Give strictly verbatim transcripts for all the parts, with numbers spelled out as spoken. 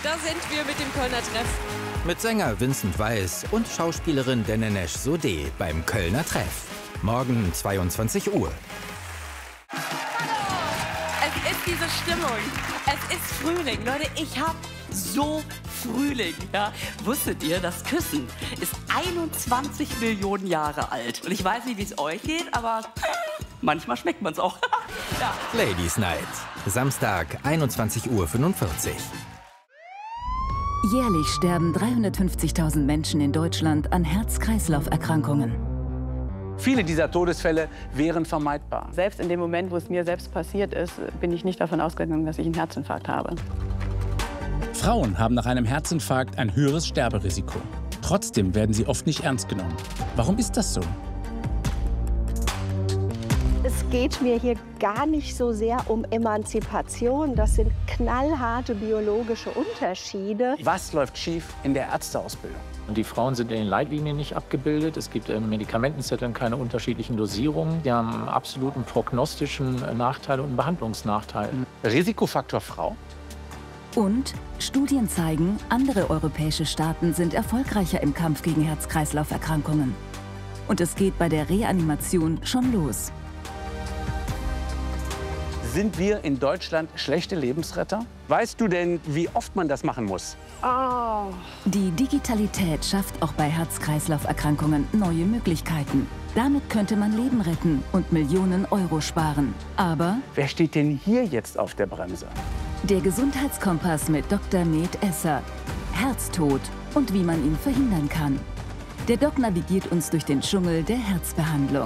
da sind wir mit dem Kölner Treff. Mit Sänger Vincent Weiss und Schauspielerin Denenesh Sodeh beim Kölner Treff. Morgen zweiundzwanzig Uhr. Es ist diese Stimmung. Es ist Frühling. Leute, ich habe so Frühling. Ja? Wusstet ihr, das Küssen ist einundzwanzig Millionen Jahre alt. Und ich weiß nicht, wie es euch geht, aber manchmal schmeckt man es auch. Ja. Ladies Night. Samstag, einundzwanzig Uhr fünfundvierzig. Jährlich sterben dreihundertfünfzigtausend Menschen in Deutschland an Herz-Kreislauf-Erkrankungen. Viele dieser Todesfälle wären vermeidbar. Selbst in dem Moment, wo es mir selbst passiert ist, bin ich nicht davon ausgegangen, dass ich einen Herzinfarkt habe. Frauen haben nach einem Herzinfarkt ein höheres Sterberisiko. Trotzdem werden sie oft nicht ernst genommen. Warum ist das so? Es geht mir hier gar nicht so sehr um Emanzipation. Das sind knallharte biologische Unterschiede. Was läuft schief in der Ärzteausbildung? Und die Frauen sind in den Leitlinien nicht abgebildet. Es gibt in Medikamentenzetteln keine unterschiedlichen Dosierungen. Die haben absoluten prognostischen Nachteile und Behandlungsnachteile. Risikofaktor Frau? Und Studien zeigen, andere europäische Staaten sind erfolgreicher im Kampf gegen Herz-Kreislauf-Erkrankungen. Und es geht bei der Reanimation schon los. Sind wir in Deutschland schlechte Lebensretter? Weißt du denn, wie oft man das machen muss? Oh. Die Digitalität schafft auch bei Herz-Kreislauf-Erkrankungen neue Möglichkeiten. Damit könnte man Leben retten und Millionen Euro sparen. Aber wer steht denn hier jetzt auf der Bremse? Der Gesundheitskompass mit Doktor Med Esser. Herztod und wie man ihn verhindern kann. Der Doc navigiert uns durch den Dschungel der Herzbehandlung.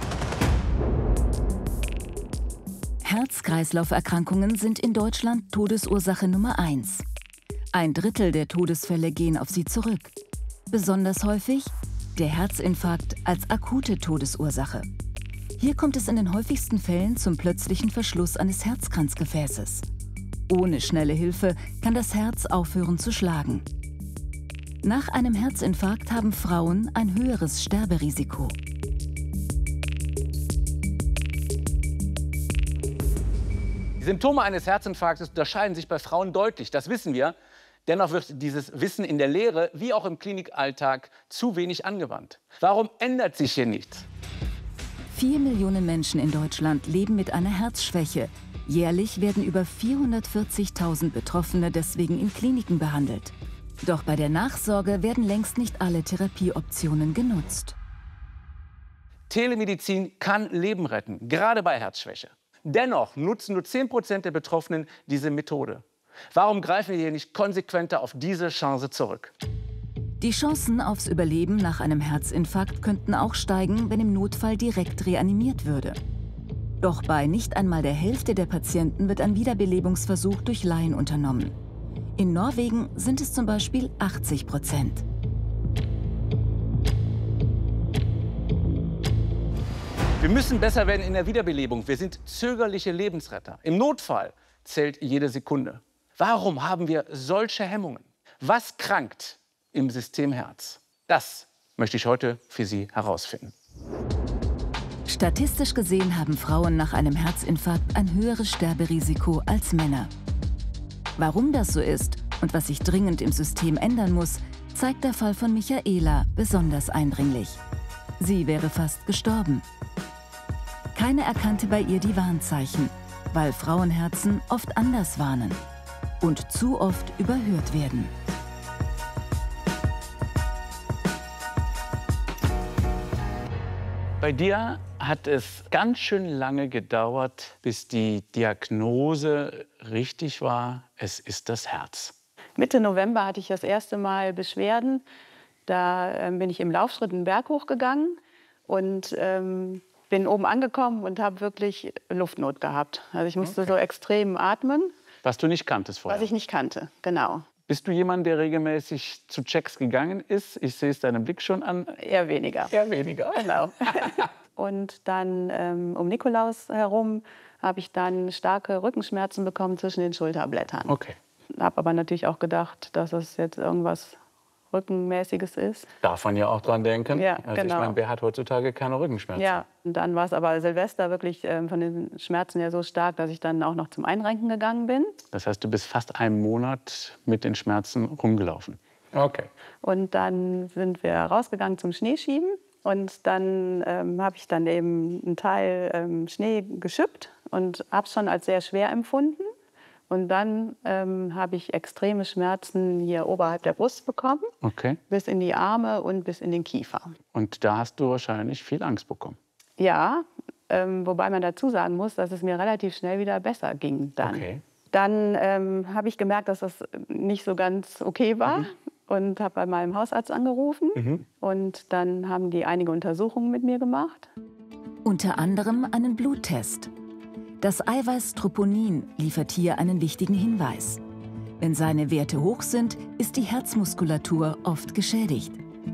Herz-Kreislauf-Erkrankungen sind in Deutschland Todesursache Nummer eins. Ein Drittel der Todesfälle gehen auf sie zurück. Besonders häufig der Herzinfarkt als akute Todesursache. Hier kommt es in den häufigsten Fällen zum plötzlichen Verschluss eines Herzkranzgefäßes. Ohne schnelle Hilfe kann das Herz aufhören zu schlagen. Nach einem Herzinfarkt haben Frauen ein höheres Sterberisiko. Die Symptome eines Herzinfarktes unterscheiden sich bei Frauen deutlich, das wissen wir. Dennoch wird dieses Wissen in der Lehre wie auch im Klinikalltag zu wenig angewandt. Warum ändert sich hier nichts? Vier Millionen Menschen in Deutschland leben mit einer Herzschwäche. Jährlich werden über vierhundertvierzigtausend Betroffene deswegen in Kliniken behandelt. Doch bei der Nachsorge werden längst nicht alle Therapieoptionen genutzt. Telemedizin kann Leben retten, gerade bei Herzschwäche. Dennoch nutzen nur zehn Prozent der Betroffenen diese Methode. Warum greifen wir hier nicht konsequenter auf diese Chance zurück? Die Chancen aufs Überleben nach einem Herzinfarkt könnten auch steigen, wenn im Notfall direkt reanimiert würde. Doch bei nicht einmal der Hälfte der Patienten wird ein Wiederbelebungsversuch durch Laien unternommen. In Norwegen sind es zum Beispiel achtzig Prozent. Wir müssen besser werden in der Wiederbelebung. Wir sind zögerliche Lebensretter. Im Notfall zählt jede Sekunde. Warum haben wir solche Hemmungen? Was krankt im System Herz? Das möchte ich heute für Sie herausfinden. Statistisch gesehen haben Frauen nach einem Herzinfarkt ein höheres Sterberisiko als Männer. Warum das so ist und was sich dringend im System ändern muss, zeigt der Fall von Michaela besonders eindringlich. Sie wäre fast gestorben. Keiner erkannte bei ihr die Warnzeichen, weil Frauenherzen oft anders warnen und zu oft überhört werden. Bei dir hat es ganz schön lange gedauert, bis die Diagnose richtig war, es ist das Herz. Mitte November hatte ich das erste Mal Beschwerden. Da äh, bin ich im Laufschritt einen Berg hochgegangen und ähm, bin oben angekommen und habe wirklich Luftnot gehabt. Also ich musste okay. so extrem atmen. Was du nicht kanntest vorher? Was ich nicht kannte, genau. Bist du jemand, der regelmäßig zu Checks gegangen ist? Ich sehe es deinem Blick schon an. Eher weniger. Eher weniger. Genau. Und dann ähm, um Nikolaus herum habe ich dann starke Rückenschmerzen bekommen zwischen den Schulterblättern. Okay. Habe aber natürlich auch gedacht, dass es jetzt irgendwas Rückenmäßiges ist. Darf man ja auch dran denken. Ja, also genau. ich meine, wer hat heutzutage keine Rückenschmerzen? Ja, und dann war es aber Silvester wirklich äh, von den Schmerzen her so stark, dass ich dann auch noch zum Einrenken gegangen bin. Das heißt, du bist fast einen Monat mit den Schmerzen rumgelaufen. Okay. Und dann sind wir rausgegangen zum Schneeschieben. Und dann ähm, habe ich dann eben einen Teil ähm, Schnee geschippt und habe es schon als sehr schwer empfunden. Und dann ähm, habe ich extreme Schmerzen hier oberhalb der Brust bekommen, Okay. bis in die Arme und bis in den Kiefer. Und da hast du wahrscheinlich viel Angst bekommen. Ja, ähm, wobei man dazu sagen muss, dass es mir relativ schnell wieder besser ging dann. Okay. Dann ähm, habe ich gemerkt, dass das nicht so ganz okay war. Mhm. Und habe bei meinem Hausarzt angerufen. Mhm. Und dann haben die einige Untersuchungen mit mir gemacht. Unter anderem einen Bluttest. Das Eiweiß Troponin liefert hier einen wichtigen Hinweis. Wenn seine Werte hoch sind, ist die Herzmuskulatur oft geschädigt.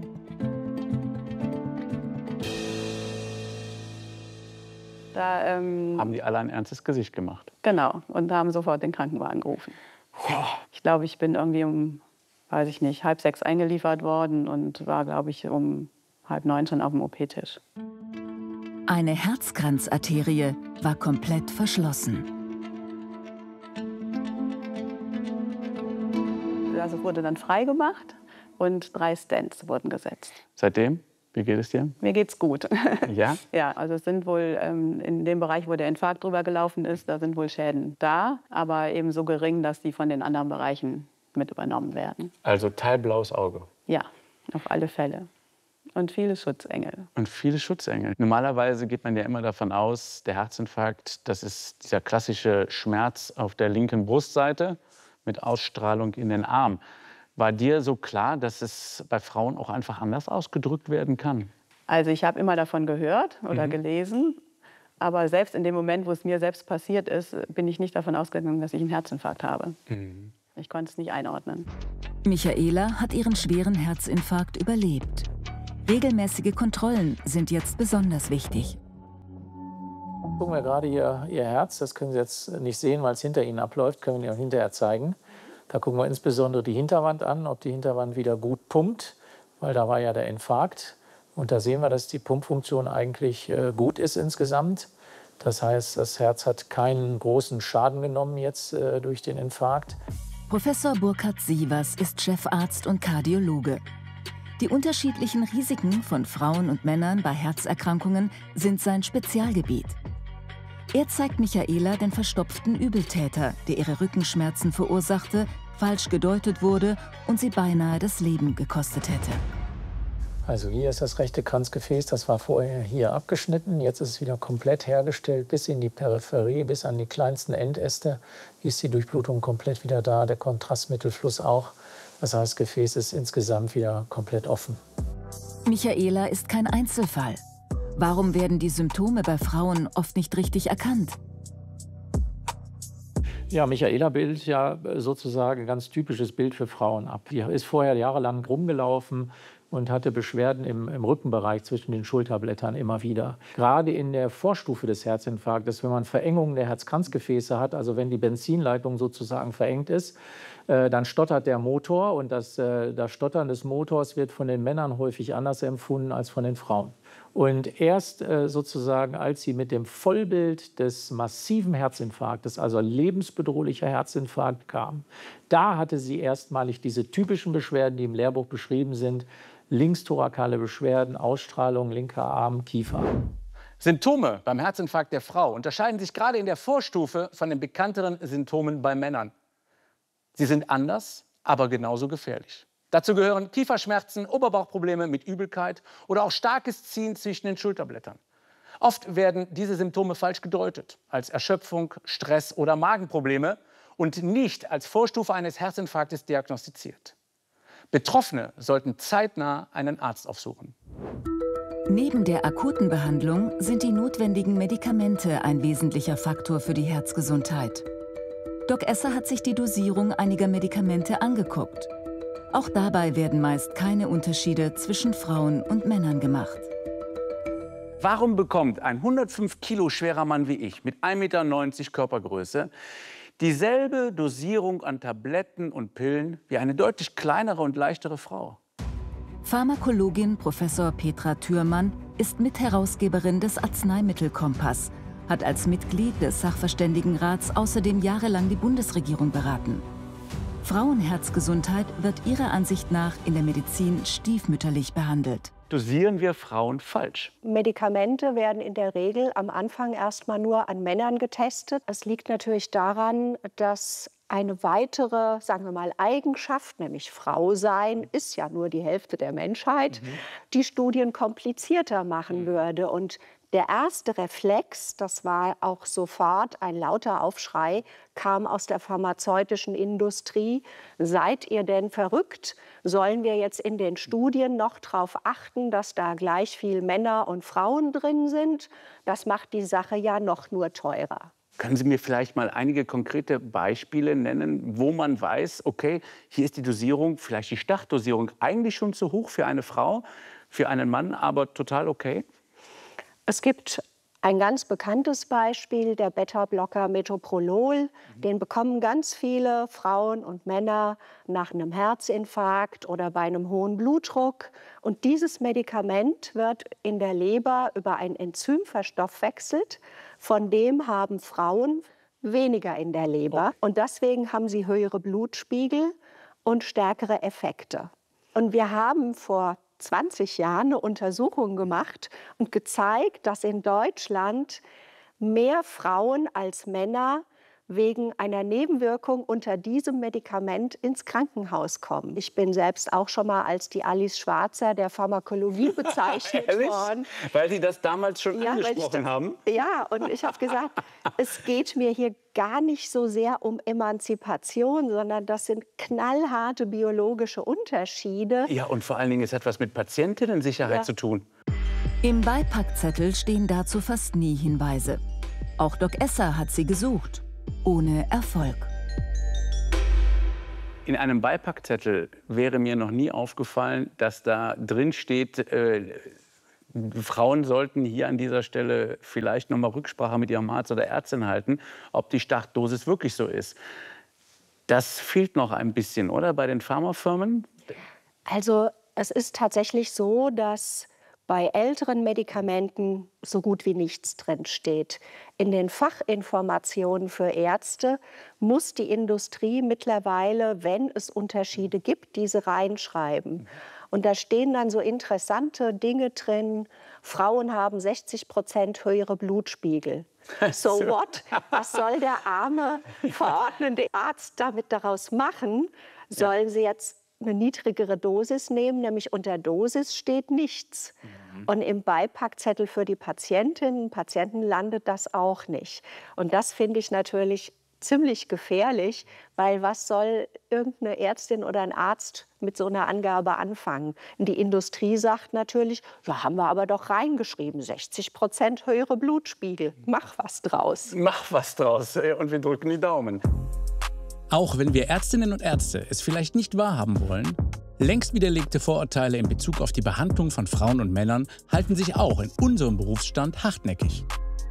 Da, ähm, haben die alle ein ernstes Gesicht gemacht? Genau, und haben sofort den Krankenwagen gerufen. Ich glaube, ich bin irgendwie um, weiß ich nicht, halb sechs eingeliefert worden und war, glaube ich, um halb neun schon auf dem O P-Tisch. Eine Herzkranzarterie war komplett verschlossen. Also wurde dann freigemacht und drei Stents wurden gesetzt. Seitdem? Wie geht es dir? Mir geht's gut. Ja? Ja, also es sind wohl ähm, in dem Bereich, wo der Infarkt drüber gelaufen ist, da sind wohl Schäden da, aber eben so gering, dass die von den anderen Bereichen mit übernommen werden. Also teilblaues Auge. Ja, auf alle Fälle. Und viele Schutzengel. Und viele Schutzengel. Normalerweise geht man ja immer davon aus, der Herzinfarkt, das ist dieser klassische Schmerz auf der linken Brustseite mit Ausstrahlung in den Arm. War dir so klar, dass es bei Frauen auch einfach anders ausgedrückt werden kann? Also ich habe immer davon gehört oder Mhm. gelesen. Aber selbst in dem Moment, wo es mir selbst passiert ist, bin ich nicht davon ausgegangen, dass ich einen Herzinfarkt habe. Mhm. Ich konnte es nicht einordnen. Michaela hat ihren schweren Herzinfarkt überlebt. Regelmäßige Kontrollen sind jetzt besonders wichtig. Gucken wir gerade hier Ihr Herz. Das können Sie jetzt nicht sehen, weil es hinter Ihnen abläuft. Können wir Ihnen auch hinterher zeigen. Da gucken wir insbesondere die Hinterwand an, ob die Hinterwand wieder gut pumpt, weil da war ja der Infarkt. Und da sehen wir, dass die Pumpfunktion eigentlich äh, gut ist insgesamt. Das heißt, das Herz hat keinen großen Schaden genommen jetzt äh, durch den Infarkt. Professor Burkhard Sievers ist Chefarzt und Kardiologe. Die unterschiedlichen Risiken von Frauen und Männern bei Herzerkrankungen sind sein Spezialgebiet. Er zeigt Michaela den verstopften Übeltäter, der ihre Rückenschmerzen verursachte, falsch gedeutet wurde und sie beinahe das Leben gekostet hätte. Also hier ist das rechte Kranzgefäß, das war vorher hier abgeschnitten. Jetzt ist es wieder komplett hergestellt bis in die Peripherie, bis an die kleinsten Endäste. Hier ist die Durchblutung komplett wieder da, der Kontrastmittelfluss auch. Das heißt, das Gefäß ist insgesamt wieder komplett offen. Michaela ist kein Einzelfall. Warum werden die Symptome bei Frauen oft nicht richtig erkannt? Ja, Michaela bildet ja sozusagen ein ganz typisches Bild für Frauen ab. Die ist vorher jahrelang rumgelaufen und hatte Beschwerden im, im Rückenbereich zwischen den Schulterblättern immer wieder. Gerade in der Vorstufe des Herzinfarktes, wenn man Verengungen der Herzkranzgefäße hat, also wenn die Benzinleitung sozusagen verengt ist, äh, dann stottert der Motor und das, äh, das Stottern des Motors wird von den Männern häufig anders empfunden als von den Frauen. Und erst äh, sozusagen, als sie mit dem Vollbild des massiven Herzinfarktes, also lebensbedrohlicher Herzinfarkt kam, da hatte sie erstmalig diese typischen Beschwerden, die im Lehrbuch beschrieben sind, linkstorakale Beschwerden, Ausstrahlung, linker Arm, Kiefer. Symptome beim Herzinfarkt der Frau unterscheiden sich gerade in der Vorstufe von den bekannteren Symptomen bei Männern. Sie sind anders, aber genauso gefährlich. Dazu gehören Kieferschmerzen, Oberbauchprobleme mit Übelkeit oder auch starkes Ziehen zwischen den Schulterblättern. Oft werden diese Symptome falsch gedeutet, als Erschöpfung, Stress oder Magenprobleme und nicht als Vorstufe eines Herzinfarktes diagnostiziert. Betroffene sollten zeitnah einen Arzt aufsuchen. Neben der akuten Behandlung sind die notwendigen Medikamente ein wesentlicher Faktor für die Herzgesundheit. Doc Esser hat sich die Dosierung einiger Medikamente angeguckt. Auch dabei werden meist keine Unterschiede zwischen Frauen und Männern gemacht. Warum bekommt ein hundertfünf Kilo schwerer Mann wie ich mit ein Meter neunzig Körpergröße dieselbe Dosierung an Tabletten und Pillen wie eine deutlich kleinere und leichtere Frau? Pharmakologin Professor Petra Thürmann ist Mitherausgeberin des Arzneimittelkompass, hat als Mitglied des Sachverständigenrats außerdem jahrelang die Bundesregierung beraten. Frauenherzgesundheit wird ihrer Ansicht nach in der Medizin stiefmütterlich behandelt. Dosieren wir Frauen falsch? Medikamente werden in der Regel am Anfang erstmal nur an Männern getestet. Es liegt natürlich daran, dass eine weitere, sagen wir mal, Eigenschaft, nämlich Frau sein, ist ja nur die Hälfte der Menschheit, mhm. die Studien komplizierter machen mhm. würde. Und der erste Reflex, das war auch sofort ein lauter Aufschrei, kam aus der pharmazeutischen Industrie. Seid ihr denn verrückt? Sollen wir jetzt in den Studien noch darauf achten, dass da gleich viel Männer und Frauen drin sind? Das macht die Sache ja noch nur teurer. Können Sie mir vielleicht mal einige konkrete Beispiele nennen, wo man weiß, okay, hier ist die Dosierung, vielleicht die Startdosierung, eigentlich schon zu hoch für eine Frau, für einen Mann, aber total okay? Es gibt ein ganz bekanntes Beispiel, der Beta-Blocker Metoprolol. Den bekommen ganz viele Frauen und Männer nach einem Herzinfarkt oder bei einem hohen Blutdruck. Und dieses Medikament wird in der Leber über ein Enzym verstoffwechselt. Von dem haben Frauen weniger in der Leber. Und deswegen haben sie höhere Blutspiegel und stärkere Effekte. Und wir haben vor zwanzig Jahren eine Untersuchung gemacht und gezeigt, dass in Deutschland mehr Frauen als Männer wegen einer Nebenwirkung unter diesem Medikament ins Krankenhaus kommen. Ich bin selbst auch schon mal als die Alice Schwarzer der Pharmakologie bezeichnet worden. Weil Sie das damals schon ja, angesprochen das, haben? Ja, und ich habe gesagt, es geht mir hier gar nicht so sehr um Emanzipation, sondern das sind knallharte biologische Unterschiede. Ja, und vor allen Dingen, es hat was mit Patientinnensicherheit ja. zu tun. Im Beipackzettel stehen dazu fast nie Hinweise. Auch Doc Esser hat sie gesucht. Ohne Erfolg. In einem Beipackzettel wäre mir noch nie aufgefallen, dass da drin steht, äh, Frauen sollten hier an dieser Stelle vielleicht noch mal Rücksprache mit ihrem Arzt oder Ärztin halten, ob die Startdosis wirklich so ist. Das fehlt noch ein bisschen, oder, bei den Pharmafirmen? Also es ist tatsächlich so, dass bei älteren Medikamenten so gut wie nichts drin steht. In den Fachinformationen für Ärzte muss die Industrie mittlerweile, wenn es Unterschiede gibt, diese reinschreiben. Und da stehen dann so interessante Dinge drin. Frauen haben sechzig Prozent höhere Blutspiegel. So what? Was soll der arme verordnende Arzt damit daraus machen? Sollen sie jetzt eine niedrigere Dosis nehmen, nämlich unter Dosis steht nichts. Mhm. Und im Beipackzettel für die Patientinnen und Patienten landet das auch nicht. Und das finde ich natürlich ziemlich gefährlich, weil was soll irgendeine Ärztin oder ein Arzt mit so einer Angabe anfangen? Und die Industrie sagt natürlich, ja, haben wir aber doch reingeschrieben, sechzig Prozent höhere Blutspiegel. Mach was draus. Mach was draus und wir drücken die Daumen. Auch wenn wir Ärztinnen und Ärzte es vielleicht nicht wahrhaben wollen, längst widerlegte Vorurteile in Bezug auf die Behandlung von Frauen und Männern halten sich auch in unserem Berufsstand hartnäckig.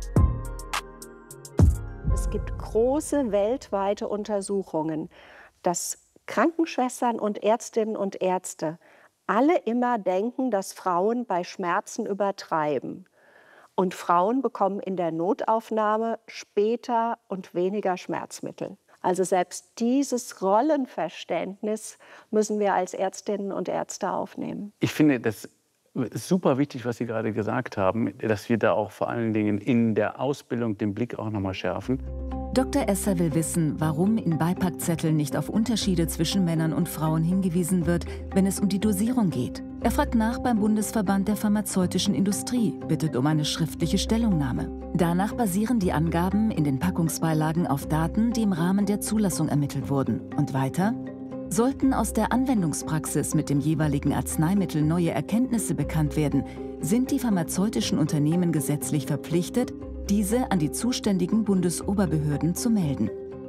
Es gibt große weltweite Untersuchungen, dass Krankenschwestern und Ärztinnen und Ärzte alle immer denken, dass Frauen bei Schmerzen übertreiben. Und Frauen bekommen in der Notaufnahme später und weniger Schmerzmittel. Also selbst dieses Rollenverständnis müssen wir als Ärztinnen und Ärzte aufnehmen. Ich finde das super wichtig, was Sie gerade gesagt haben, dass wir da auch vor allen Dingen in der Ausbildung den Blick auch noch mal schärfen. Doktor Esser will wissen, warum in Beipackzetteln nicht auf Unterschiede zwischen Männern und Frauen hingewiesen wird, wenn es um die Dosierung geht. Er fragt nach beim Bundesverband der pharmazeutischen Industrie, bittet um eine schriftliche Stellungnahme. Danach basieren die Angaben in den Packungsbeilagen auf Daten, die im Rahmen der Zulassung ermittelt wurden. Und weiter? Sollten aus der Anwendungspraxis mit dem jeweiligen Arzneimittel neue Erkenntnisse bekannt werden, sind die pharmazeutischen Unternehmen gesetzlich verpflichtet, diese an die zuständigen Bundesoberbehörden zu melden.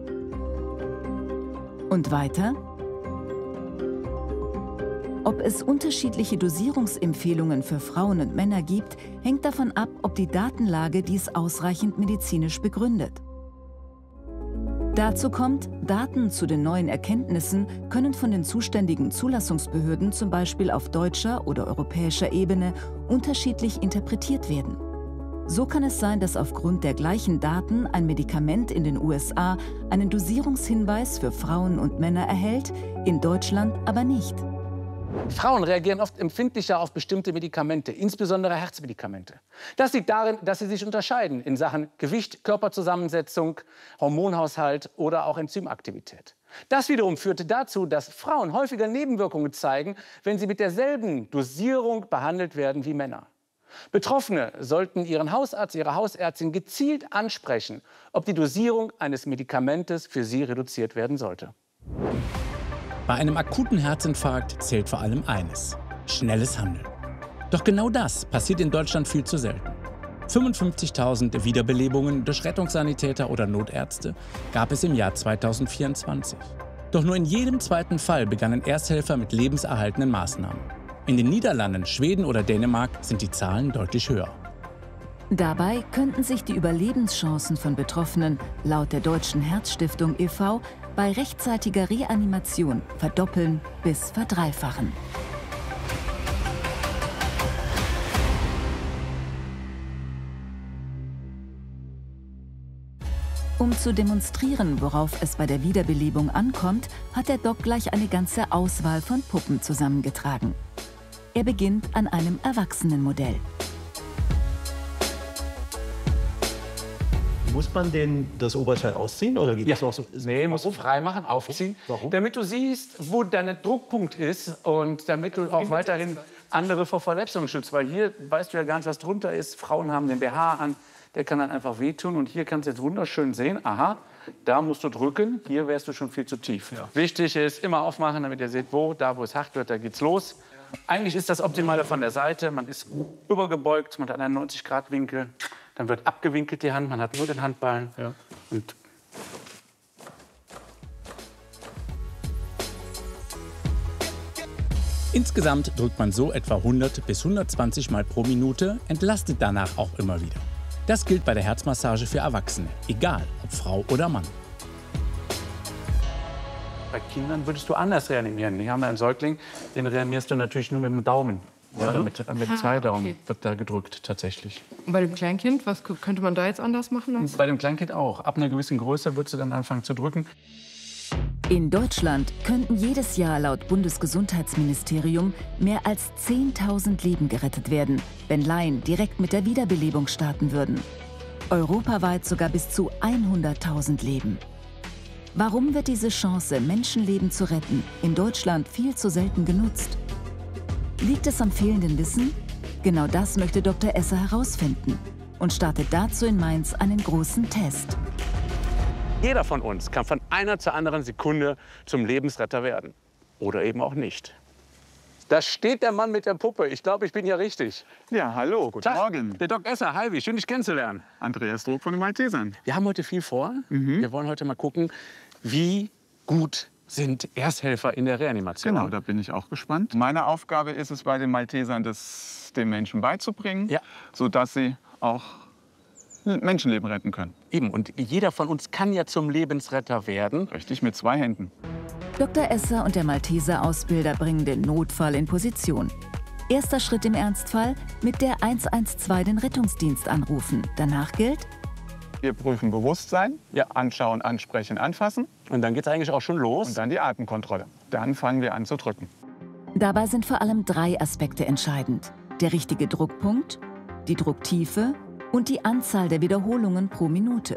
Und weiter? Ob es unterschiedliche Dosierungsempfehlungen für Frauen und Männer gibt, hängt davon ab, ob die Datenlage dies ausreichend medizinisch begründet. Dazu kommt, Daten zu den neuen Erkenntnissen können von den zuständigen Zulassungsbehörden zum Beispiel auf deutscher oder europäischer Ebene unterschiedlich interpretiert werden. So kann es sein, dass aufgrund der gleichen Daten ein Medikament in den U S A einen Dosierungshinweis für Frauen und Männer erhält, in Deutschland aber nicht. Frauen reagieren oft empfindlicher auf bestimmte Medikamente, insbesondere Herzmedikamente. Das liegt darin, dass sie sich unterscheiden in Sachen Gewicht, Körperzusammensetzung, Hormonhaushalt oder auch Enzymaktivität. Das wiederum führte dazu, dass Frauen häufiger Nebenwirkungen zeigen, wenn sie mit derselben Dosierung behandelt werden wie Männer. Betroffene sollten ihren Hausarzt, ihre Hausärztin gezielt ansprechen, ob die Dosierung eines Medikamentes für sie reduziert werden sollte. Bei einem akuten Herzinfarkt zählt vor allem eines: schnelles Handeln. Doch genau das passiert in Deutschland viel zu selten. fünfundfünfzigtausend Wiederbelebungen durch Rettungssanitäter oder Notärzte gab es im Jahr zweitausendvierundzwanzig. Doch nur in jedem zweiten Fall begannen Ersthelfer mit lebenserhaltenden Maßnahmen. In den Niederlanden, Schweden oder Dänemark sind die Zahlen deutlich höher. Dabei könnten sich die Überlebenschancen von Betroffenen laut der Deutschen Herzstiftung e V bei rechtzeitiger Reanimation verdoppeln bis verdreifachen. Um zu demonstrieren, worauf es bei der Wiederbelebung ankommt, hat der Doc gleich eine ganze Auswahl von Puppen zusammengetragen. Er beginnt an einem Erwachsenenmodell. Muss man denn das Oberteil ausziehen? Oder gibt Ja. es auch so? Nee, musst du frei machen, aufziehen, Warum? damit du siehst, wo dein Druckpunkt ist und damit du auch weiterhin andere vor Verletzungen schützt. Weil hier weißt du ja gar nicht, was drunter ist. Frauen haben den B H an, der kann dann einfach wehtun. Und hier kannst du jetzt wunderschön sehen, aha, da musst du drücken, hier wärst du schon viel zu tief. Ja. Wichtig ist, immer aufmachen, damit ihr seht, wo, da wo es hart wird, da geht's los. Eigentlich ist das Optimale von der Seite. Man ist übergebeugt, man hat einen neunzig Grad Winkel. Dann wird abgewinkelt die Hand, man hat nur den Handballen. Ja. Und Insgesamt drückt man so etwa hundert bis hundertzwanzig Mal pro Minute, entlastet danach auch immer wieder. Das gilt bei der Herzmassage für Erwachsene, egal ob Frau oder Mann. bei Kindern würdest du anders reanimieren. Die haben einen Säugling, den reanimierst du natürlich nur mit dem Daumen. Ja, mit, mit Ah, zwei Daumen okay. wird da gedrückt, tatsächlich. Und bei dem Kleinkind, was k- könnte man da jetzt anders machen? Als Bei dem Kleinkind auch. Ab einer gewissen Größe würdest du dann anfangen zu drücken. In Deutschland könnten jedes Jahr laut Bundesgesundheitsministerium mehr als zehntausend Leben gerettet werden, wenn Laien direkt mit der Wiederbelebung starten würden. Europaweit sogar bis zu hunderttausend Leben. Warum wird diese Chance, Menschenleben zu retten, in Deutschland viel zu selten genutzt? Liegt es am fehlenden Wissen? Genau das möchte Doktor Esser herausfinden und startet dazu in Mainz einen großen Test. Jeder von uns kann von einer zur anderen Sekunde zum Lebensretter werden. Oder eben auch nicht. Da steht der Mann mit der Puppe. Ich glaube, ich bin ja richtig. Ja, hallo, guten Tag, Morgen. Der Doc Esser, hi, wie schön, dich kennenzulernen. Andreas Druck von den Maltesern. Wir haben heute viel vor. Wir wollen heute mal gucken, wie gut sind Ersthelfer in der Reanimation. Genau, da bin ich auch gespannt. Meine Aufgabe ist es, bei den Maltesern das den Menschen beizubringen, Ja. sodass sie auch Menschenleben retten können. Eben, und jeder von uns kann ja zum Lebensretter werden. Richtig, mit zwei Händen. Doktor Esser und der Malteser-Ausbilder bringen den Notfall in Position. Erster Schritt im Ernstfall: mit der eins eins zwei den Rettungsdienst anrufen. Danach gilt: Wir prüfen Bewusstsein, Ja. anschauen, ansprechen, anfassen Und dann geht es eigentlich auch schon los. und dann die Atemkontrolle. Dann fangen wir an zu drücken. Dabei sind vor allem drei Aspekte entscheidend: der richtige Druckpunkt, die Drucktiefe und die Anzahl der Wiederholungen pro Minute.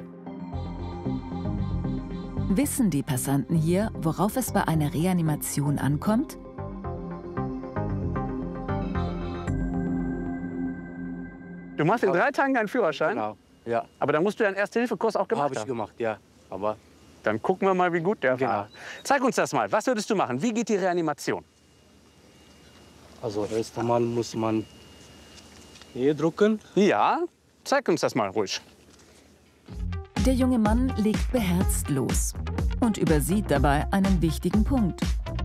Wissen die Passanten hier, worauf es bei einer Reanimation ankommt? Du machst in drei Tagen deinen Führerschein, Genau, ja, aber dann musst du deinen Erste-Hilfe-Kurs auch gemacht habe ich haben. gemacht, ja. Aber Dann gucken wir mal, wie gut der Genau. war. Zeig uns das mal. Was würdest du machen? Wie geht die Reanimation? also erst einmal muss man hier drücken. Ja, zeig uns das mal ruhig. Der junge Mann legt beherzt los und übersieht dabei einen wichtigen Punkt.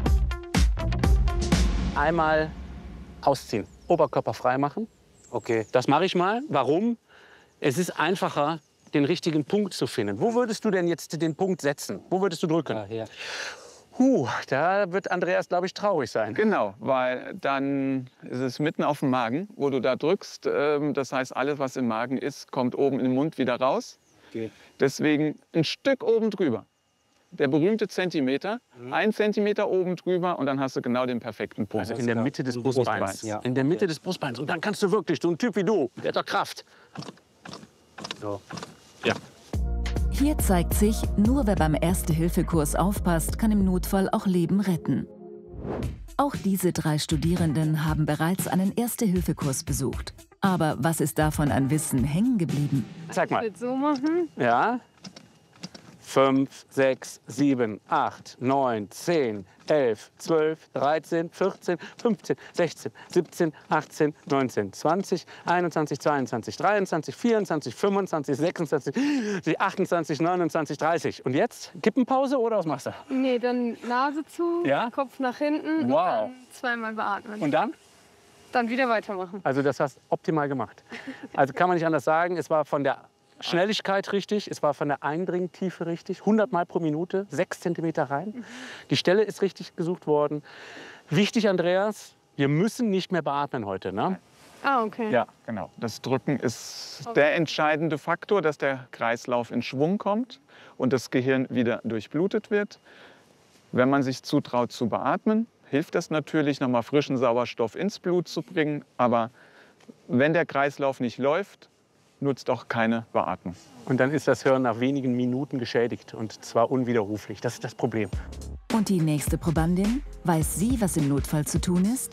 Einmal ausziehen, Oberkörper frei machen. Okay, Das mache ich mal. Warum? Es ist einfacher, den richtigen Punkt zu finden. Wo würdest du denn jetzt den Punkt setzen? Wo würdest du drücken? Ja, hier. Huh, da wird Andreas, glaube ich, traurig sein. Genau, weil dann ist es mitten auf dem Magen, wo du da drückst. Ähm, das heißt, alles, was im Magen ist, kommt oben in den Mund wieder raus. Okay. Deswegen ein Stück oben drüber. Der berühmte Zentimeter, mhm. ein Zentimeter oben drüber und dann hast du genau den perfekten Punkt. Also in der Mitte des Brustbeins. Brustbeins. Ja. In der Mitte des Brustbeins. Und dann kannst du wirklich, so ein Typ wie du, der hat doch Kraft. So. Ja. Hier zeigt sich, nur wer beim Erste-Hilfe-Kurs aufpasst, kann im Notfall auch Leben retten. Auch diese drei Studierenden haben bereits einen Erste-Hilfe-Kurs besucht. Aber was ist davon an Wissen hängen geblieben? Zeig mal. Ich würde so machen. Ja. fünf, sechs, sieben, acht, neun, zehn, elf, zwölf, dreizehn, vierzehn, fünfzehn, sechzehn, siebzehn, achtzehn, neunzehn, zwanzig, einundzwanzig, zweiundzwanzig, dreiundzwanzig, vierundzwanzig, fünfundzwanzig, sechsundzwanzig, achtundzwanzig, neunundzwanzig, dreißig. Und jetzt Kippenpause oder was machst du? Nee, dann Nase zu, Ja? Kopf nach hinten Wow. und dann zweimal beatmen. Und dann? Dann wieder weitermachen. Also das hast du optimal gemacht. Also kann man nicht anders sagen, es war von der Schnelligkeit richtig, es war von der Eindringtiefe richtig, hundert Mal pro Minute, sechs Zentimeter rein. Die Stelle ist richtig gesucht worden. Wichtig, Andreas, wir müssen nicht mehr beatmen heute, ne? Ah, okay. Ja, genau. Das Drücken ist der entscheidende Faktor, dass der Kreislauf in Schwung kommt und das Gehirn wieder durchblutet wird. Wenn man sich zutraut zu beatmen, hilft das natürlich, nochmal frischen Sauerstoff ins Blut zu bringen. Aber wenn der Kreislauf nicht läuft, nutzt auch keine Beatmung. Und dann ist das Hirn nach wenigen Minuten geschädigt und zwar unwiderruflich. Das ist das Problem. Und die nächste Probandin? Weiß sie, was im Notfall zu tun ist?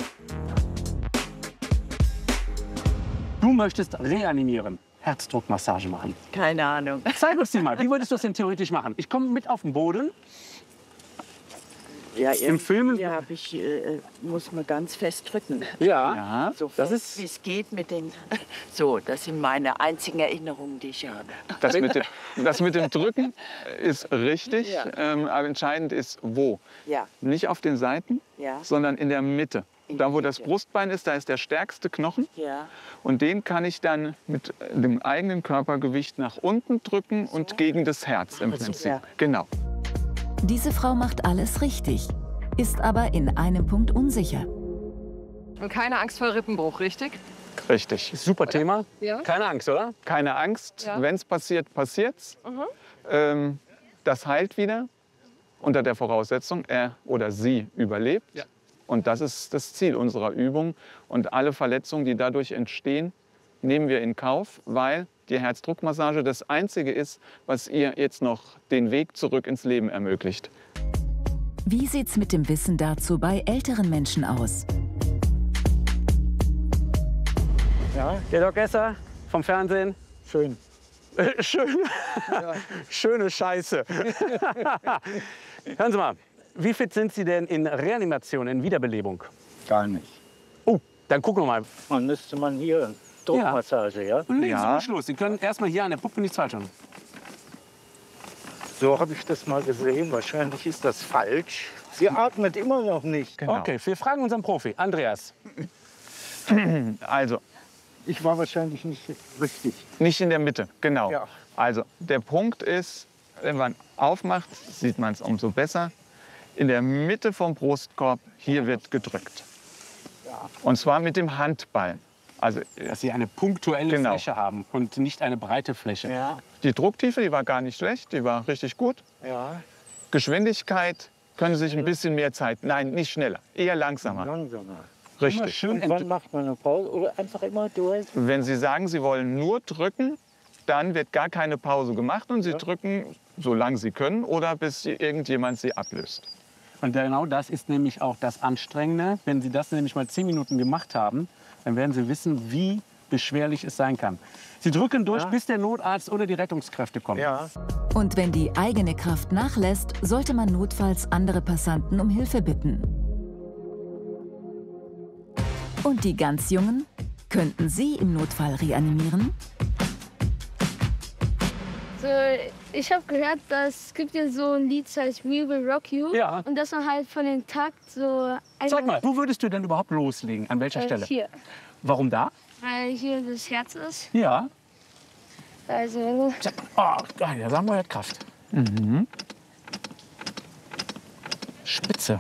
Du möchtest reanimieren, Herzdruckmassage machen. Keine Ahnung. Zeig uns die mal. Wie würdest du das denn theoretisch machen? Ich komme mit auf den Boden. Ja, Im Film ja, ich, äh, muss man ganz fest drücken. Ja, ja so das fest, ist wie es geht mit den. So, das sind meine einzigen Erinnerungen, die ich habe. Das mit dem, das mit dem Drücken ist richtig, Ja. ähm, aber entscheidend ist wo. Ja. Nicht auf den Seiten, Ja. sondern in der Mitte. In Da, der wo das Mitte. Brustbein ist, da ist der stärkste Knochen. Ja. Und den kann ich dann mit dem eigenen Körpergewicht nach unten drücken und gegen das Herz im Prinzip. Ja. Genau. Diese Frau macht alles richtig, ist aber in einem Punkt unsicher. Und keine Angst vor Rippenbruch, richtig? Richtig. Super Thema. Ja. Keine Angst, oder? Keine Angst. Ja. Wenn es passiert, passiert's. Mhm. Ähm, das heilt wieder unter der Voraussetzung, er oder sie überlebt. Ja. Und das ist das Ziel unserer Übung. Und alle Verletzungen, die dadurch entstehen, nehmen wir in Kauf, weil die Herzdruckmassage das Einzige ist, was ihr jetzt noch den Weg zurück ins Leben ermöglicht. Wie sieht's mit dem Wissen dazu bei älteren Menschen aus? Ja. Der Doc Esser vom Fernsehen. Schön. Äh, schön. Ja. Schöne Scheiße. Hören Sie mal, wie fit sind Sie denn in Reanimation, in Wiederbelebung? Gar nicht. Oh, dann gucken wir mal. Man müsste man hier Druckmassage, ja? Und legen Sie Ja. nicht los. Sie können erstmal hier an der Puppe nichts falsch machen. So habe ich das mal gesehen. Wahrscheinlich ist das falsch. Sie atmet immer noch nicht. Genau. Okay, wir fragen unseren Profi, Andreas. Also, Ich war wahrscheinlich nicht richtig. nicht in der Mitte, genau. Ja. Also, der Punkt ist, wenn man aufmacht, sieht man es umso besser. In der Mitte vom Brustkorb, hier wird gedrückt. Und zwar mit dem Handballen. Also, Dass Sie eine punktuelle Genau. Fläche haben und nicht eine breite Fläche. Ja, die Drucktiefe, die war gar nicht schlecht, die war richtig gut. ja. Geschwindigkeit, können Sie sich ein bisschen mehr Zeit, nein, nicht schneller, eher langsamer. Langsamer. Richtig. Schön Und wann macht man eine Pause? Oder einfach immer durch? Wenn Sie sagen, Sie wollen nur drücken, dann wird gar keine Pause gemacht und Sie drücken, solange Sie können oder bis irgendjemand Sie ablöst. Und genau das ist nämlich auch das Anstrengende. Wenn Sie das nämlich mal zehn Minuten gemacht haben, dann werden Sie wissen, wie beschwerlich es sein kann. Sie drücken durch, Ja. bis der Notarzt oder die Rettungskräfte kommen. Ja. Und wenn die eigene Kraft nachlässt, sollte man notfalls andere Passanten um Hilfe bitten. Und die ganz Jungen? Könnten Sie im Notfall reanimieren? So, ich habe gehört, dass es gibt ja so ein Lied, das heißt We Will Rock You. Ja. Und dass man halt von dem Takt so... Sag mal, wo würdest du denn überhaupt loslegen? An welcher äh, Stelle? Hier, Warum da? weil hier das Herz ist. Ja. Also. Oh, da sagen wir Kraft. Mhm. Spitze.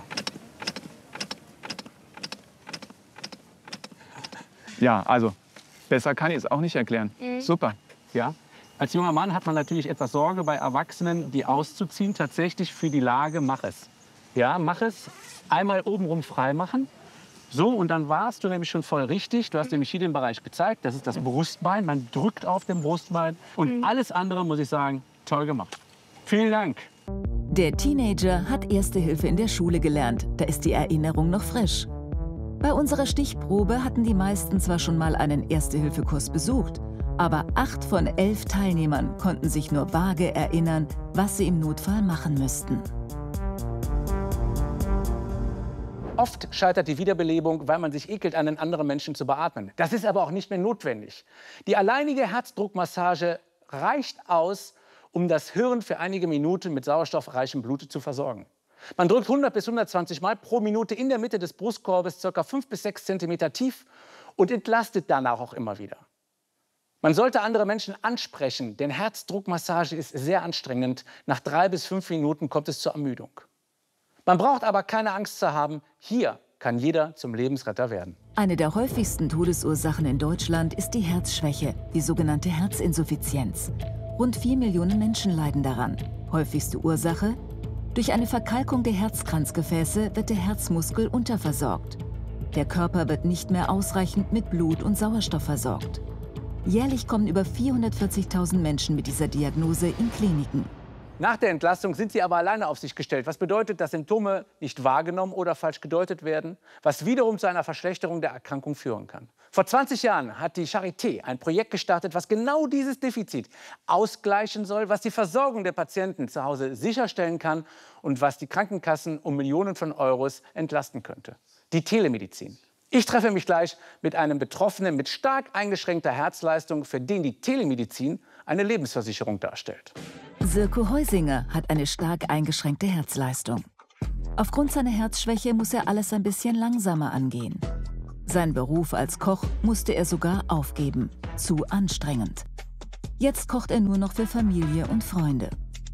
Ja, also besser kann ich es auch nicht erklären. Mhm. Super. Ja. Als junger Mann hat man natürlich etwas Sorge bei Erwachsenen, die auszuziehen. Tatsächlich für die Lage, mach es. Ja, mach es. Einmal obenrum frei machen. So, und dann warst du nämlich schon voll richtig. Du hast nämlich hier den Bereich gezeigt. Das ist das Brustbein. Man drückt auf dem Brustbein. Und alles andere, muss ich sagen, toll gemacht. Vielen Dank. Der Teenager hat Erste Hilfe in der Schule gelernt. Da ist die Erinnerung noch frisch. Bei unserer Stichprobe hatten die meisten zwar schon mal einen Erste-Hilfe-Kurs besucht, aber acht von elf Teilnehmern konnten sich nur vage erinnern, was sie im Notfall machen müssten. Oft scheitert die Wiederbelebung, weil man sich ekelt, einen anderen Menschen zu beatmen. Das ist aber auch nicht mehr notwendig. Die alleinige Herzdruckmassage reicht aus, um das Hirn für einige Minuten mit sauerstoffreichem Blut zu versorgen. Man drückt hundert bis hundertzwanzig Mal pro Minute in der Mitte des Brustkorbes, ca. fünf bis sechs Zentimeter tief, und entlastet danach auch immer wieder. Man sollte andere Menschen ansprechen, denn Herzdruckmassage ist sehr anstrengend. Nach drei bis fünf Minuten kommt es zur Ermüdung. Man braucht aber keine Angst zu haben. Hier kann jeder zum Lebensretter werden. Eine der häufigsten Todesursachen in Deutschland ist die Herzschwäche, die sogenannte Herzinsuffizienz. Rund vier Millionen Menschen leiden daran. Häufigste Ursache? Durch eine Verkalkung der Herzkranzgefäße wird der Herzmuskel unterversorgt. Der Körper wird nicht mehr ausreichend mit Blut und Sauerstoff versorgt. Jährlich kommen über vierhundertvierzigtausend Menschen mit dieser Diagnose in Kliniken. Nach der Entlastung sind sie aber alleine auf sich gestellt. Was bedeutet, dass Symptome nicht wahrgenommen oder falsch gedeutet werden, was wiederum zu einer Verschlechterung der Erkrankung führen kann. Vor zwanzig Jahren hat die Charité ein Projekt gestartet, was genau dieses Defizit ausgleichen soll, was die Versorgung der Patienten zu Hause sicherstellen kann und was die Krankenkassen um Millionen von Euros entlasten könnte. Die Telemedizin. Ich treffe mich gleich mit einem Betroffenen mit stark eingeschränkter Herzleistung, für den die Telemedizin eine Lebensversicherung darstellt. Sirko Heusinger hat eine stark eingeschränkte Herzleistung. Aufgrund seiner Herzschwäche muss er alles ein bisschen langsamer angehen. Sein Beruf als Koch musste er sogar aufgeben. Zu anstrengend. Jetzt kocht er nur noch für Familie und Freunde.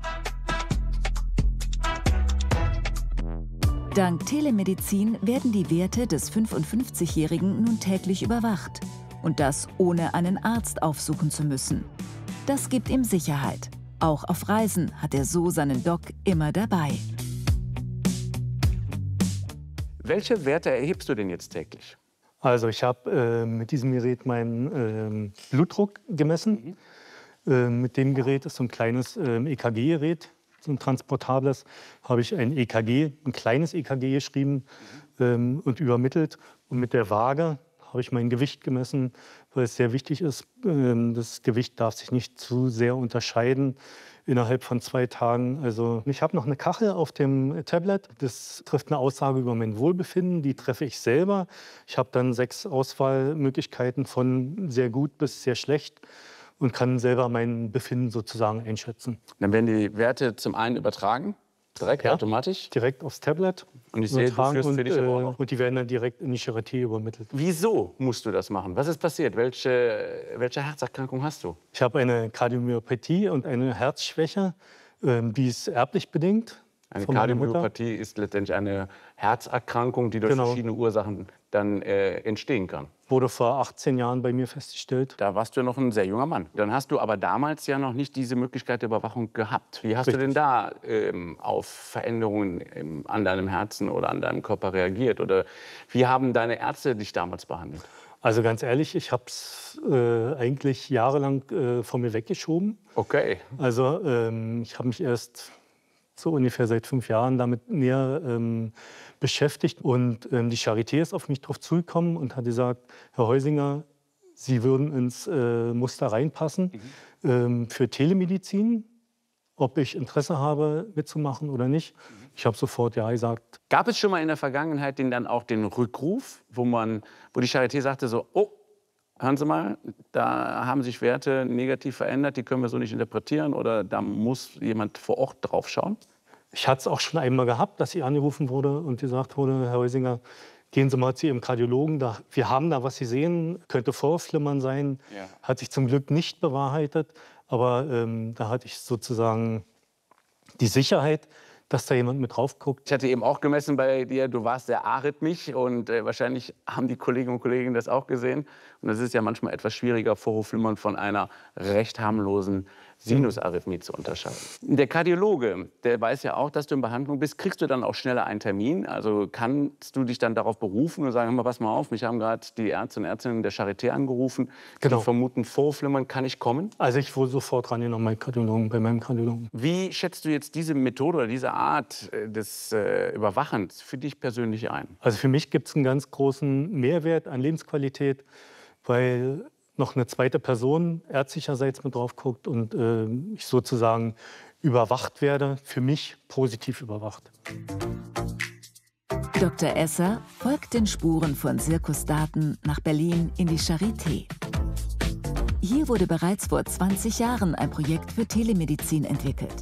Dank Telemedizin werden die Werte des fünfundfünfzigjährigen nun täglich überwacht. Und das ohne einen Arzt aufsuchen zu müssen. Das gibt ihm Sicherheit. Auch auf Reisen hat er so seinen Doc immer dabei. Welche Werte erhebst du denn jetzt täglich? Also ich habe äh, mit diesem Gerät meinen äh, Blutdruck gemessen. Mhm. Äh, mit dem Gerät ist so ein kleines äh, E K G-Gerät, so ein transportables. Habe ich ein E K G, ein kleines E K G geschrieben mhm. ähm, und übermittelt. Und mit der Waage habe ich mein Gewicht gemessen, weil es sehr wichtig ist. Ähm, das Gewicht darf sich nicht zu sehr unterscheiden innerhalb von zwei Tagen. Also ich habe noch eine Kachel auf dem Tablet. Das trifft eine Aussage über mein Wohlbefinden. Die treffe ich selber. Ich habe dann sechs Auswahlmöglichkeiten von sehr gut bis sehr schlecht und kann selber mein Befinden sozusagen einschätzen. Dann werden die Werte zum einen übertragen, direkt ja, automatisch? Direkt aufs Tablet. Und ich sehe, du führst und, für dich aber äh, auch. und die werden dann direkt in die Charité übermittelt. Wieso musst du das machen? Was ist passiert? Welche, welche Herzerkrankung hast du? Ich habe eine Kardiomyopathie und eine Herzschwäche. Ähm, die ist erblich bedingt. Eine Kardiomyopathie ist letztendlich eine Herzerkrankung, die durch Genau. verschiedene Ursachen dann äh, entstehen kann. Wurde vor achtzehn Jahren bei mir festgestellt. Da warst du ja noch ein sehr junger Mann. Dann hast du aber damals ja noch nicht diese Möglichkeit der Überwachung gehabt. Wie hast Richtig. du denn da ähm, auf Veränderungen im, an deinem Herzen oder an deinem Körper reagiert? Oder wie haben deine Ärzte dich damals behandelt? Also ganz ehrlich, ich habe es äh, eigentlich jahrelang äh, von mir weggeschoben. Okay. Also ähm, ich habe mich erst so ungefähr seit fünf Jahren damit näher ähm, beschäftigt. Und ähm, die Charité ist auf mich drauf zugekommen und hat gesagt, Herr Heusinger, Sie würden ins äh, Muster reinpassen mhm. ähm, für Telemedizin, ob ich Interesse habe, mitzumachen oder nicht. Mhm. Ich habe sofort ja gesagt. Gab es schon mal in der Vergangenheit den dann auch den Rückruf, wo, man, wo die Charité sagte so, oh, hören Sie mal, da haben sich Werte negativ verändert, die können wir so nicht interpretieren oder da muss jemand vor Ort drauf schauen? Ich hatte es auch schon einmal gehabt, dass ich angerufen wurde und gesagt wurde, Herr Heusinger, gehen Sie mal zu Ihrem Kardiologen, da, wir haben da was Sie sehen, könnte Vorflimmern sein. Ja. Hat sich zum Glück nicht bewahrheitet, Aber ähm, da hatte ich sozusagen die Sicherheit, dass da jemand mit drauf guckt. Ich hatte eben auch gemessen bei dir, du warst sehr arrhythmisch und äh, wahrscheinlich haben die Kolleginnen und Kollegen das auch gesehen. Und es ist ja manchmal etwas schwieriger, Vorhofflimmern von einer recht harmlosen Sinusarrhythmie zu unterscheiden. Der Kardiologe, der weiß ja auch, dass du in Behandlung bist. Kriegst du dann auch schneller einen Termin? Also kannst du dich dann darauf berufen und sagen, hör mal, pass mal auf, mich haben gerade die Ärzte und Ärztinnen der Charité angerufen. Genau. Die vermuten Vorhofflimmern, kann ich kommen? Also ich wurde sofort rangenommen bei, Kardiologen, bei meinem Kardiologen. Wie schätzt du jetzt diese Methode oder diese Art des äh, Überwachens für dich persönlich ein? Also für mich gibt es einen ganz großen Mehrwert an Lebensqualität, weil noch eine zweite Person ärztlicherseits mit drauf guckt und äh, ich sozusagen überwacht werde, für mich positiv überwacht. Doktor Esser folgt den Spuren von Zirkusdaten nach Berlin in die Charité. Hier wurde bereits vor zwanzig Jahren ein Projekt für Telemedizin entwickelt.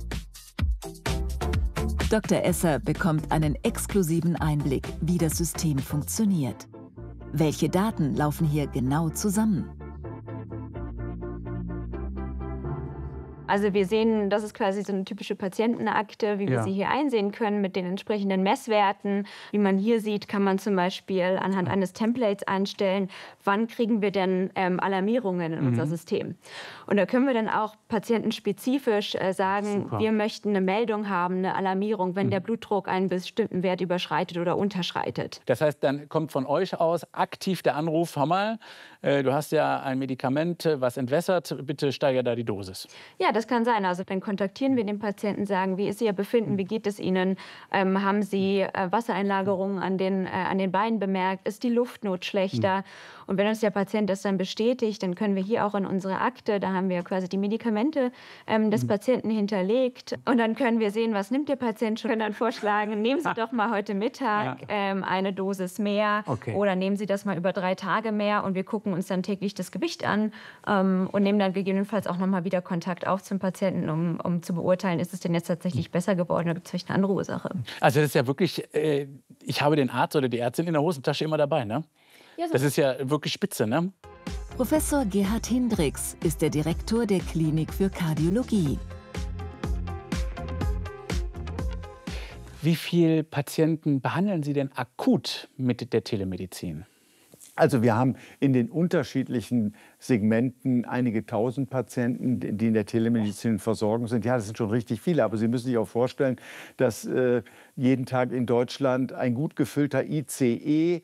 Doktor Esser bekommt einen exklusiven Einblick, wie das System funktioniert. Welche Daten laufen hier genau zusammen? Also wir sehen, das ist quasi so eine typische Patientenakte, wie wir Ja. sie hier einsehen können mit den entsprechenden Messwerten. Wie man hier sieht, kann man zum Beispiel anhand eines Templates einstellen, wann kriegen wir denn ähm, Alarmierungen in Mhm. unser System. Und da können wir dann auch patientenspezifisch äh, sagen, Super. wir möchten eine Meldung haben, eine Alarmierung, wenn Mhm. der Blutdruck einen bestimmten Wert überschreitet oder unterschreitet. Das heißt, dann kommt von euch aus aktiv der Anruf, hör mal, äh, du hast ja ein Medikament, äh, was entwässert, bitte steigere da die Dosis. Ja, das kann sein. Also dann kontaktieren wir den Patienten, sagen, wie ist Ihr Befinden, wie geht es Ihnen? Ähm, haben Sie äh, Wassereinlagerungen an den, äh, an den Beinen bemerkt? Ist die Luftnot schlechter? Und wenn uns der Patient das dann bestätigt, dann können wir hier auch in unsere Akte, da haben wir quasi die Medikamente ähm, des Patienten hinterlegt. Und dann können wir sehen, was nimmt der Patient schon. Wir können dann vorschlagen, nehmen Sie doch mal heute Mittag Ja. ähm, eine Dosis mehr Okay. oder nehmen Sie das mal über drei Tage mehr. Und wir gucken uns dann täglich das Gewicht an ähm, und nehmen dann gegebenenfalls auch noch mal wieder Kontakt auf zum Patienten, um, um zu beurteilen, ist es denn jetzt tatsächlich besser geworden oder gibt es vielleicht eine andere Ursache. Also das ist ja wirklich, äh, ich habe den Arzt oder die Ärztin in der Hosentasche immer dabei, ne? Ja, so Das ist ja wirklich spitze, ne? Professor Gerhard Hindricks ist der Direktor der Klinik für Kardiologie. Wie viele Patienten behandeln Sie denn akut mit der Telemedizin? Also wir haben in den unterschiedlichen Segmenten einige tausend Patienten, die in der Telemedizin in Versorgung sind. Ja, das sind schon richtig viele, aber Sie müssen sich auch vorstellen, dass äh, jeden Tag in Deutschland ein gut gefüllter I C E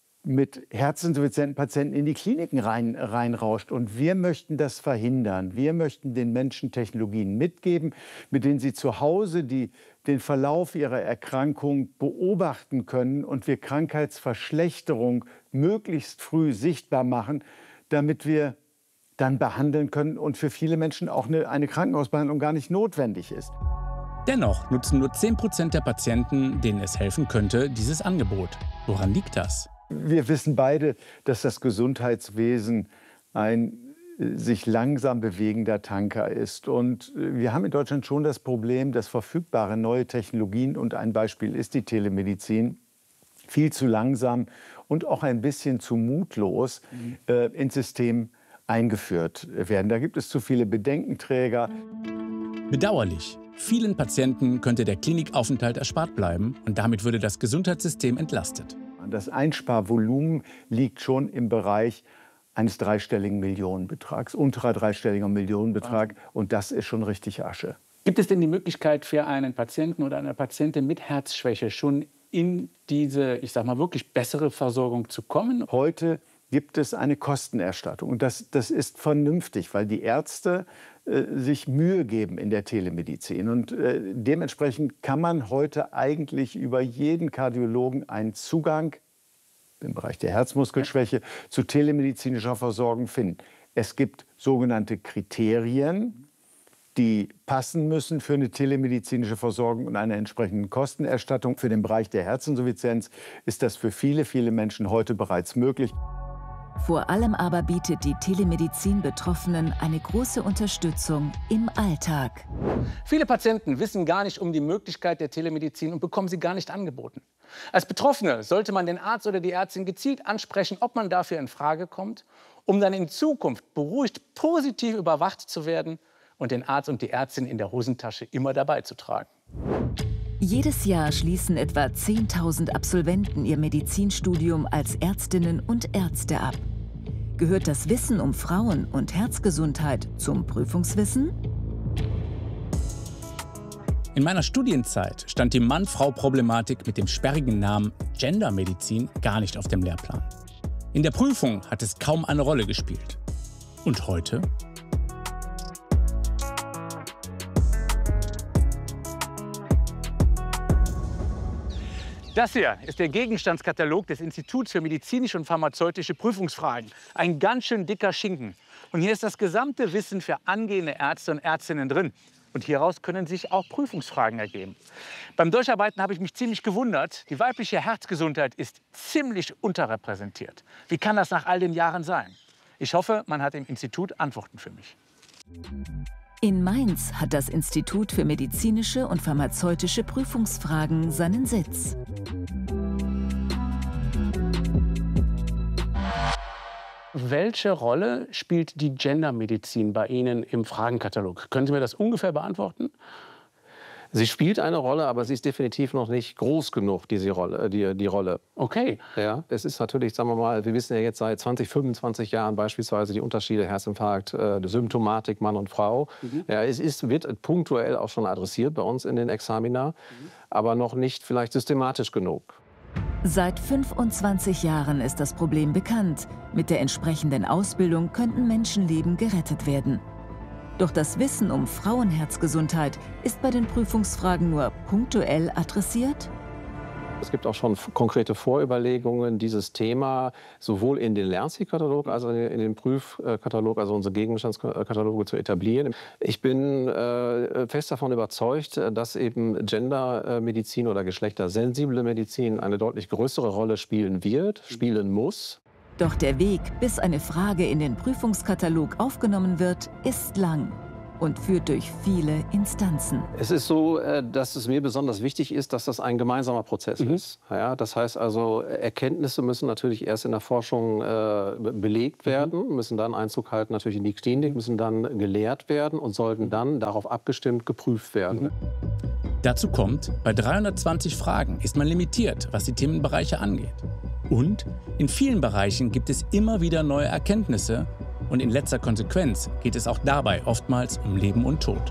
mit herzinsuffizienten Patienten in die Kliniken rein, reinrauscht. Und wir möchten das verhindern. Wir möchten den Menschen Technologien mitgeben, mit denen sie zu Hause die, den Verlauf ihrer Erkrankung beobachten können und wir Krankheitsverschlechterung möglichst früh sichtbar machen, damit wir dann behandeln können und für viele Menschen auch eine, eine Krankenhausbehandlung gar nicht notwendig ist. Dennoch nutzen nur zehn Prozent der Patienten, denen es helfen könnte, dieses Angebot. Woran liegt das? Wir wissen beide, dass das Gesundheitswesen ein äh, sich langsam bewegender Tanker ist. Und äh, wir haben in Deutschland schon das Problem, dass verfügbare neue Technologien, und ein Beispiel ist die Telemedizin, viel zu langsam und auch ein bisschen zu mutlos äh, ins System eingeführt werden. Da gibt es zu viele Bedenkenträger. Bedauerlich. Vielen Patienten könnte der Klinikaufenthalt erspart bleiben und damit würde das Gesundheitssystem entlastet. Das Einsparvolumen liegt schon im Bereich eines dreistelligen Millionenbetrags, unterer dreistelliger Millionenbetrag. Und das ist schon richtig Asche. Gibt es denn die Möglichkeit für einen Patienten oder eine Patientin mit Herzschwäche schon in diese, ich sag mal, wirklich bessere Versorgung zu kommen? Heute gibt es eine Kostenerstattung. Und das, das ist vernünftig, weil die Ärzte äh, sich Mühe geben in der Telemedizin. Und äh, dementsprechend kann man heute eigentlich über jeden Kardiologen einen Zugang im Bereich der Herzmuskelschwäche zu telemedizinischer Versorgung finden. Es gibt sogenannte Kriterien, die passen müssen für eine telemedizinische Versorgung und eine entsprechende Kostenerstattung. Für den Bereich der Herzinsuffizienz ist das für viele, viele Menschen heute bereits möglich. Vor allem aber bietet die Telemedizin Betroffenen eine große Unterstützung im Alltag. Viele Patienten wissen gar nicht um die Möglichkeit der Telemedizin und bekommen sie gar nicht angeboten. Als Betroffene sollte man den Arzt oder die Ärztin gezielt ansprechen, ob man dafür in Frage kommt, um dann in Zukunft beruhigt positiv überwacht zu werden und den Arzt und die Ärztin in der Hosentasche immer dabei zu tragen. Jedes Jahr schließen etwa zehntausend Absolventen ihr Medizinstudium als Ärztinnen und Ärzte ab. Gehört das Wissen um Frauen- und Herzgesundheit zum Prüfungswissen? In meiner Studienzeit stand die Mann-Frau-Problematik mit dem sperrigen Namen Gendermedizin gar nicht auf dem Lehrplan. In der Prüfung hat es kaum eine Rolle gespielt. Und heute? Das hier ist der Gegenstandskatalog des Instituts für medizinische und pharmazeutische Prüfungsfragen. Ein ganz schön dicker Schinken. Und hier ist das gesamte Wissen für angehende Ärzte und Ärztinnen drin. Und hieraus können sich auch Prüfungsfragen ergeben. Beim Durcharbeiten habe ich mich ziemlich gewundert. Die weibliche Herzgesundheit ist ziemlich unterrepräsentiert. Wie kann das nach all den Jahren sein? Ich hoffe, man hat im Institut Antworten für mich. In Mainz hat das Institut für medizinische und pharmazeutische Prüfungsfragen seinen Sitz. Welche Rolle spielt die Gendermedizin bei Ihnen im Fragenkatalog? Können Sie mir das ungefähr beantworten? Sie spielt eine Rolle, aber sie ist definitiv noch nicht groß genug, diese Rolle, die, die Rolle. Okay. Ja, es ist natürlich, sagen wir mal, wir wissen ja jetzt seit zwanzig, fünfundzwanzig Jahren beispielsweise die Unterschiede Herzinfarkt, äh, Symptomatik Mann und Frau. Mhm. Ja, es ist, wird punktuell auch schon adressiert bei uns in den Examina, mhm. aber noch nicht vielleicht systematisch genug. Seit fünfundzwanzig Jahren ist das Problem bekannt. Mit der entsprechenden Ausbildung könnten Menschenleben gerettet werden. Doch das Wissen um Frauenherzgesundheit ist bei den Prüfungsfragen nur punktuell adressiert? Es gibt auch schon konkrete Vorüberlegungen, dieses Thema sowohl in den Lernzielkatalog als auch in den Prüfkatalog, also unsere Gegenstandskataloge, zu etablieren. Ich bin äh, fest davon überzeugt, dass eben Gendermedizin oder geschlechtersensible Medizin eine deutlich größere Rolle spielen wird, spielen muss. Doch der Weg, bis eine Frage in den Prüfungskatalog aufgenommen wird, ist lang und führt durch viele Instanzen. Es ist so, dass es mir besonders wichtig ist, dass das ein gemeinsamer Prozess mhm. ist. Ja, das heißt also, Erkenntnisse müssen natürlich erst in der Forschung äh, belegt werden, mhm. müssen dann Einzug halten natürlich in die Klinik, müssen dann gelehrt werden und sollten dann darauf abgestimmt geprüft werden. Mhm. Dazu kommt, bei dreihundertzwanzig Fragen ist man limitiert, was die Themenbereiche angeht. Und in vielen Bereichen gibt es immer wieder neue Erkenntnisse. Und in letzter Konsequenz geht es auch dabei oftmals um Leben und Tod.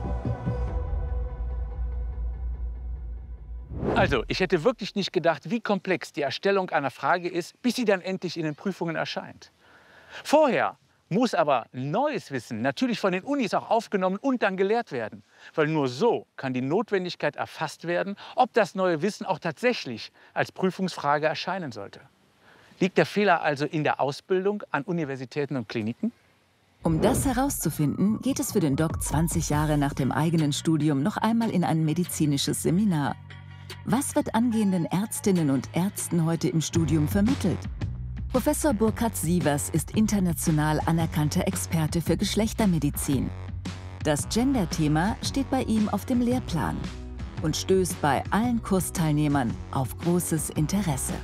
Also, ich hätte wirklich nicht gedacht, wie komplex die Erstellung einer Frage ist, bis sie dann endlich in den Prüfungen erscheint. Vorher muss aber neues Wissen natürlich von den Unis auch aufgenommen und dann gelehrt werden. Weil nur so kann die Notwendigkeit erfasst werden, ob das neue Wissen auch tatsächlich als Prüfungsfrage erscheinen sollte. Liegt der Fehler also in der Ausbildung an Universitäten und Kliniken? Um das herauszufinden, geht es für den Doc zwanzig Jahre nach dem eigenen Studium noch einmal in ein medizinisches Seminar. Was wird angehenden Ärztinnen und Ärzten heute im Studium vermittelt? Professor Burkhard Sievers ist international anerkannter Experte für Geschlechtermedizin. Das Gender-Thema steht bei ihm auf dem Lehrplan und stößt bei allen Kursteilnehmern auf großes Interesse.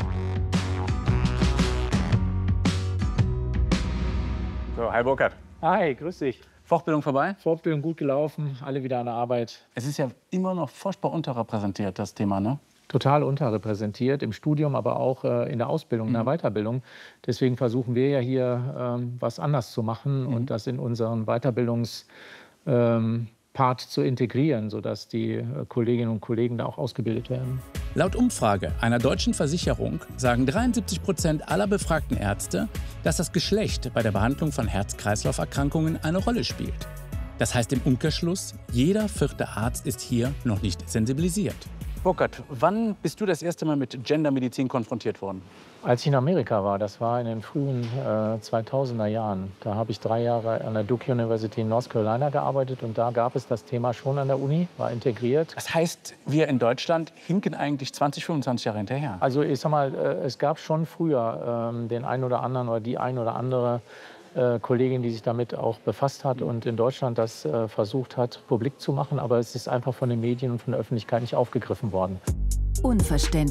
So, hi Burkhard. Hi, grüß dich. Fortbildung vorbei? Fortbildung gut gelaufen, alle wieder an der Arbeit. Es ist ja immer noch furchtbar unterrepräsentiert, das Thema, ne? Total unterrepräsentiert, im Studium, aber auch äh, in der Ausbildung, in der Weiterbildung. Deswegen versuchen wir ja hier ähm, was anders zu machen mhm. und das in unseren Weiterbildungspart ähm, zu integrieren, sodass die äh, Kolleginnen und Kollegen da auch ausgebildet werden. Laut Umfrage einer deutschen Versicherung sagen dreiundsiebzig Prozent aller befragten Ärzte, dass das Geschlecht bei der Behandlung von Herz-Kreislauf-Erkrankungen eine Rolle spielt. Das heißt im Umkehrschluss, jeder vierte Arzt ist hier noch nicht sensibilisiert. Burkhard, wann bist du das erste Mal mit Gendermedizin konfrontiert worden? Als ich in Amerika war, das war in den frühen äh, zweitausender Jahren. Da habe ich drei Jahre an der Duke University in North Carolina gearbeitet und da gab es das Thema schon an der Uni, war integriert. Das heißt, wir in Deutschland hinken eigentlich zwanzig, fünfundzwanzig Jahre hinterher? Also ich sag mal, äh, es gab schon früher ähm, den einen oder anderen oder die ein oder andere Äh, Kollegin, die sich damit auch befasst hat und in Deutschland das äh, versucht hat, publik zu machen. Aber es ist einfach von den Medien und von der Öffentlichkeit nicht aufgegriffen worden.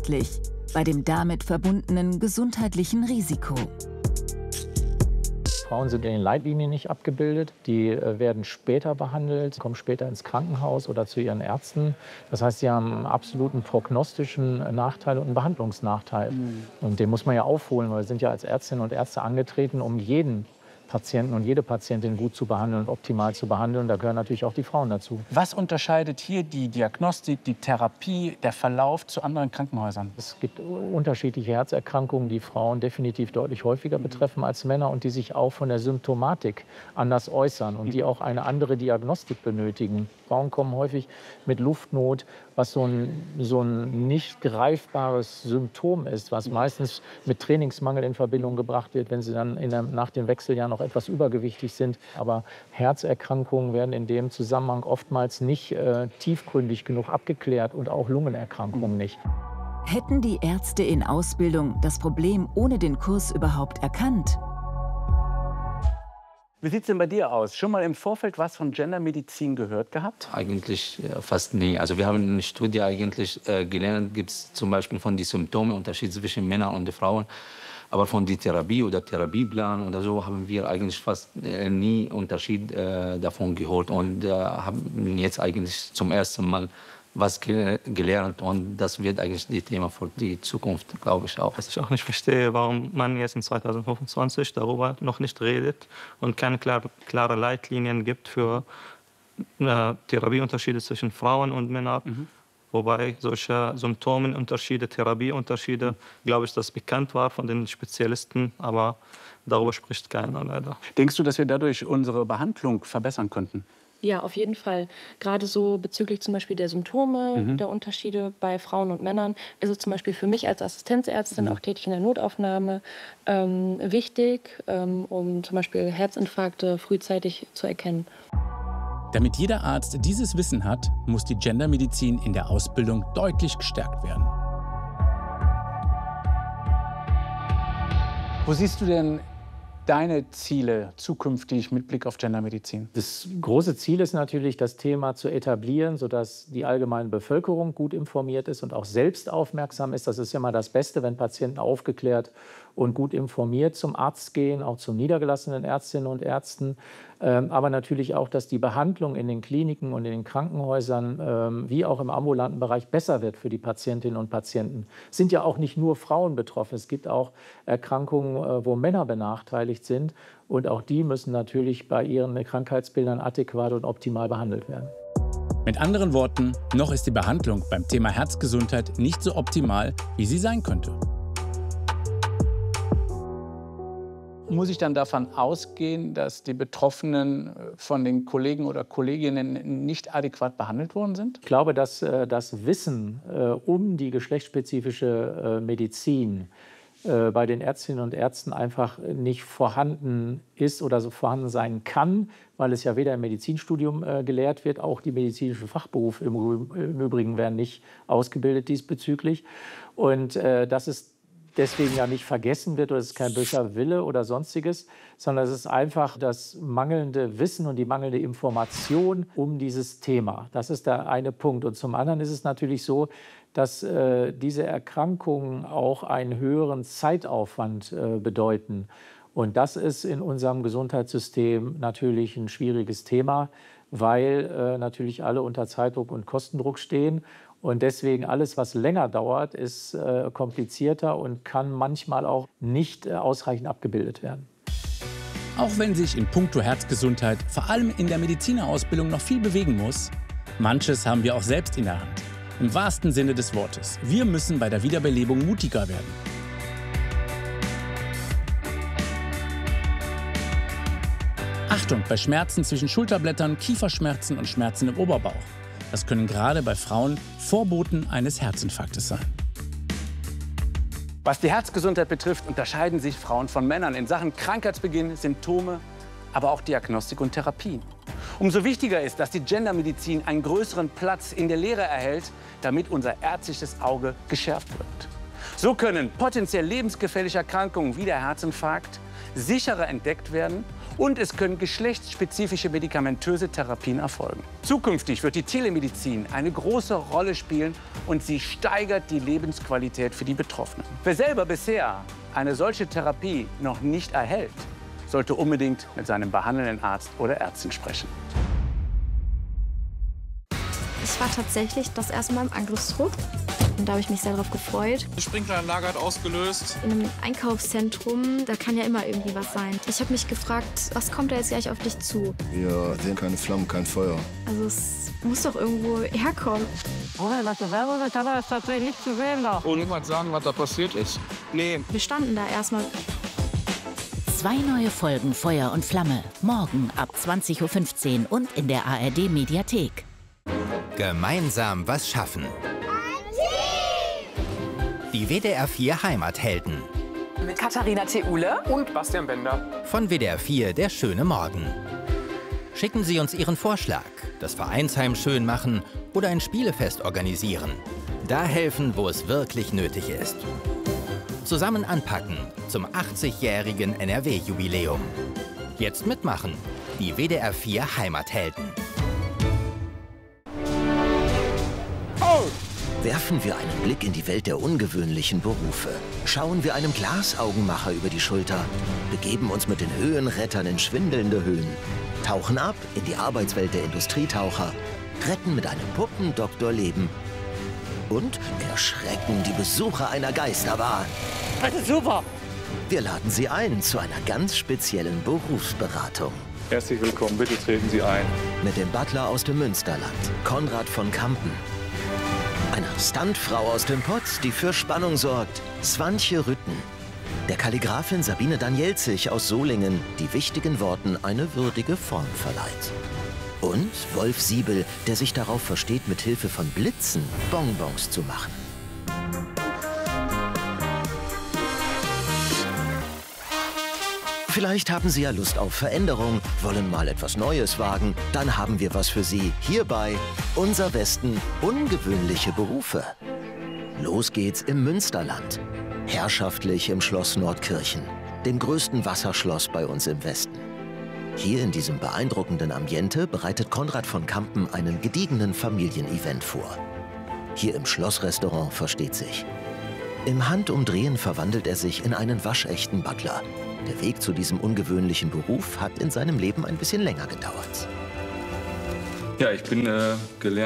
Unverständlich bei dem damit verbundenen gesundheitlichen Risiko. Frauen sind in den Leitlinien nicht abgebildet. Die äh, werden später behandelt, kommen später ins Krankenhaus oder zu ihren Ärzten. Das heißt, sie haben einen absoluten prognostischen Nachteil und einen Behandlungsnachteil. Mhm. Und den muss man ja aufholen, weil wir sind ja als Ärztinnen und Ärzte angetreten, um jeden Patienten und jede Patientin gut zu behandeln und optimal zu behandeln. Da gehören natürlich auch die Frauen dazu. Was unterscheidet hier die Diagnostik, die Therapie, der Verlauf zu anderen Krankenhäusern? Es gibt unterschiedliche Herzerkrankungen, die Frauen definitiv deutlich häufiger betreffen als Männer und die sich auch von der Symptomatik anders äußern und die auch eine andere Diagnostik benötigen. Frauen kommen häufig mit Luftnot, was so ein, so ein nicht greifbares Symptom ist, was meistens mit Trainingsmangel in Verbindung gebracht wird, wenn sie dann in der, nach den Wechseljahren noch etwas übergewichtig sind. Aber Herzerkrankungen werden in dem Zusammenhang oftmals nicht äh, tiefgründig genug abgeklärt und auch Lungenerkrankungen nicht. Hätten die Ärzte in Ausbildung das Problem ohne den Kurs überhaupt erkannt? Wie sieht es denn bei dir aus? Schon mal im Vorfeld was von Gendermedizin gehört gehabt? Eigentlich ja, fast nie. Also wir haben eine Studie eigentlich äh, gelernt, gibt es zum Beispiel von den Symptomen Unterschied zwischen Männern und Frauen. Aber von der Therapie oder Therapieplan oder so haben wir eigentlich fast äh, nie Unterschied äh, davon gehört. Und äh, haben jetzt eigentlich zum ersten Mal was ge gelernt. Und das wird eigentlich das Thema für die Zukunft, glaube ich auch. Was ich auch nicht verstehe, warum man jetzt in zweitausendfünfundzwanzig darüber noch nicht redet und keine klar, klare Leitlinien gibt für äh, Therapieunterschiede zwischen Frauen und Männern. Mhm. Wobei solche Symptomenunterschiede, Therapieunterschiede, mhm. glaube ich, das bekannt war von den Spezialisten, aber darüber spricht keiner leider. Denkst du, dass wir dadurch unsere Behandlung verbessern könnten? Ja, auf jeden Fall. Gerade so bezüglich zum Beispiel der Symptome, Mhm. der Unterschiede bei Frauen und Männern, ist es zum Beispiel für mich als Assistenzärztin, Mhm. auch tätig in der Notaufnahme, ähm, wichtig, ähm, um zum Beispiel Herzinfarkte frühzeitig zu erkennen. Damit jeder Arzt dieses Wissen hat, muss die Gendermedizin in der Ausbildung deutlich gestärkt werden. Wo siehst du denn deine Ziele zukünftig mit Blick auf Gendermedizin? Das große Ziel ist natürlich, das Thema zu etablieren, sodass die allgemeine Bevölkerung gut informiert ist und auch selbst aufmerksam ist. Das ist ja immer das Beste, wenn Patienten aufgeklärt und gut informiert zum Arzt gehen, auch zu niedergelassenen Ärztinnen und Ärzten. Ähm, aber natürlich auch, dass die Behandlung in den Kliniken und in den Krankenhäusern ähm, wie auch im ambulanten Bereich besser wird für die Patientinnen und Patienten. Es sind ja auch nicht nur Frauen betroffen. Es gibt auch Erkrankungen, äh, wo Männer benachteiligt sind. Und auch die müssen natürlich bei ihren Krankheitsbildern adäquat und optimal behandelt werden. Mit anderen Worten, noch ist die Behandlung beim Thema Herzgesundheit nicht so optimal, wie sie sein könnte. Muss ich dann davon ausgehen, dass die Betroffenen von den Kollegen oder Kolleginnen nicht adäquat behandelt worden sind? Ich glaube, dass äh, das Wissen äh, um die geschlechtsspezifische äh, Medizin äh, bei den Ärztinnen und Ärzten einfach nicht vorhanden ist oder so vorhanden sein kann, weil es ja weder im Medizinstudium äh, gelehrt wird, auch die medizinischen Fachberufe im, im Übrigen werden nicht ausgebildet diesbezüglich. Und äh, das ist deswegen ja nicht vergessen wird, oder es ist kein böser Wille oder sonstiges, sondern es ist einfach das mangelnde Wissen und die mangelnde Information um dieses Thema. Das ist der eine Punkt. Und zum anderen ist es natürlich so, dass äh, diese Erkrankungen auch einen höheren Zeitaufwand äh, bedeuten. Und das ist in unserem Gesundheitssystem natürlich ein schwieriges Thema, weil äh, natürlich alle unter Zeitdruck und Kostendruck stehen. Und deswegen alles, was länger dauert, ist äh, komplizierter und kann manchmal auch nicht äh, ausreichend abgebildet werden. Auch wenn sich in puncto Herzgesundheit vor allem in der Medizinerausbildung noch viel bewegen muss, manches haben wir auch selbst in der Hand. Im wahrsten Sinne des Wortes. Wir müssen bei der Wiederbelebung mutiger werden. Achtung bei Schmerzen zwischen Schulterblättern, Kieferschmerzen und Schmerzen im Oberbauch. Das können gerade bei Frauen Vorboten eines Herzinfarktes sein. Was die Herzgesundheit betrifft, unterscheiden sich Frauen von Männern in Sachen Krankheitsbeginn, Symptome, aber auch Diagnostik und Therapien. Umso wichtiger ist, dass die Gendermedizin einen größeren Platz in der Lehre erhält, damit unser ärztliches Auge geschärft wird. So können potenziell lebensgefährliche Erkrankungen wie der Herzinfarkt sicherer entdeckt werden und es können geschlechtsspezifische medikamentöse Therapien erfolgen. Zukünftig wird die Telemedizin eine große Rolle spielen und sie steigert die Lebensqualität für die Betroffenen. Wer selber bisher eine solche Therapie noch nicht erhält, sollte unbedingt mit seinem behandelnden Arzt oder Ärztin sprechen. Ich war tatsächlich das erste Mal im Angriffsdruck. Und da habe ich mich sehr darauf gefreut. Die Sprinkleranlage hat ausgelöst. In einem Einkaufszentrum, da kann ja immer irgendwie was sein. Ich habe mich gefragt, was kommt da jetzt gleich auf dich zu? Wir sehen keine Flammen, kein Feuer. Also es muss doch irgendwo herkommen. Ohne dass er selber ist, aber ist tatsächlich nicht zu sehen da. Ohne mal sagen, was da passiert ist. Nee. Wir standen da erstmal. Zwei neue Folgen Feuer und Flamme. Morgen ab zwanzig Uhr fünfzehn und in der A R D-Mediathek. Gemeinsam was schaffen. Die W D R vier Heimathelden. Mit Katharina Theule und Bastian Bender. Von W D R vier Der schöne Morgen. Schicken Sie uns Ihren Vorschlag, das Vereinsheim schön machen oder ein Spielefest organisieren. Da helfen, wo es wirklich nötig ist. Zusammen anpacken zum achtzigjährigen N R W-Jubiläum. Jetzt mitmachen. Die W D R vier Heimathelden. Werfen wir einen Blick in die Welt der ungewöhnlichen Berufe. Schauen wir einem Glasaugenmacher über die Schulter. Begeben uns mit den Höhenrettern in schwindelnde Höhen. Tauchen ab in die Arbeitswelt der Industrietaucher. Retten mit einem Puppendoktor Leben. Und erschrecken die Besucher einer Geisterbahn. Das ist super. Wir laden Sie ein zu einer ganz speziellen Berufsberatung. Herzlich willkommen, bitte treten Sie ein. Mit dem Butler aus dem Münsterland, Konrad von Kampen. Einer Stuntfrau aus dem Pott, die für Spannung sorgt, Swantje Rütten. Der Kalligraphin Sabine Danielzig aus Solingen, die wichtigen Worten eine würdige Form verleiht. Und Wolf Siebel, der sich darauf versteht, mit Hilfe von Blitzen Bonbons zu machen. Vielleicht haben Sie ja Lust auf Veränderung, wollen mal etwas Neues wagen. Dann haben wir was für Sie hierbei. Unser Westen, ungewöhnliche Berufe. Los geht's im Münsterland. Herrschaftlich im Schloss Nordkirchen, dem größten Wasserschloss bei uns im Westen. Hier in diesem beeindruckenden Ambiente bereitet Konrad von Kampen einen gediegenen Familienevent vor. Hier im Schlossrestaurant versteht sich. Im Handumdrehen verwandelt er sich in einen waschechten Butler. Der Weg zu diesem ungewöhnlichen Beruf hat in seinem Leben ein bisschen länger gedauert. Ja, ich bin äh, gelernt.